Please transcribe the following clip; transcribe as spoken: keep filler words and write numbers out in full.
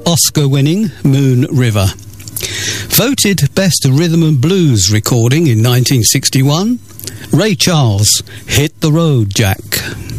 Oscar-winning Moon River. Voted Best Rhythm and Blues Recording in nineteen sixty-one, Ray Charles, Hit the Road, Jack.